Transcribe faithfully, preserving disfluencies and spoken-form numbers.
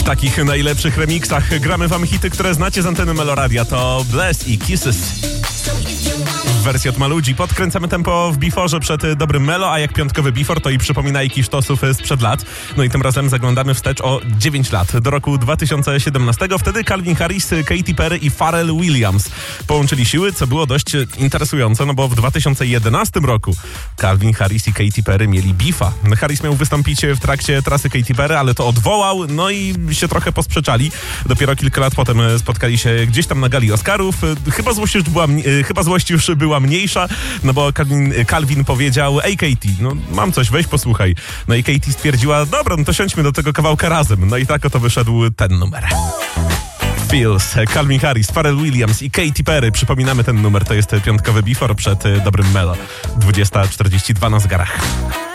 W takich najlepszych remixach gramy wam hity, które znacie z anteny Meloradia. To Bless i Kisses. W wersji od Maludzi podkręcamy tempo w biforze przed dobrym Melo, a jak piątkowy bifor to i przypominajki sztosów sprzed lat. No i tym razem zaglądamy wstecz o dziewięć lat, do roku dwa tysiące siedemnastego. Wtedy Calvin Harris, Katy Perry i Pharrell Williams połączyli siły, co było dość interesujące, no bo w dwa tysiące jedenastym roku Calvin Harris i Katy Perry mieli beefa. Harris miał wystąpić w trakcie trasy Katy Perry, ale to odwołał, no i się trochę posprzeczali. Dopiero kilka lat potem spotkali się gdzieś tam na gali Oscarów. Chyba złość już była, chyba złość już była mniejsza, no bo Calvin, Calvin powiedział: ej Katy, no mam coś, weź posłuchaj. No i Katy stwierdziła: dobra, no to siądźmy do tego kawałka razem. No i tak oto wyszedł ten numer. Feels, Calvin Harris, Pharrell Williams i Katy Perry. Przypominamy, ten numer to jest piątkowy before przed dobrym Melo. dwudziesta czterdzieści dwa na zegarach.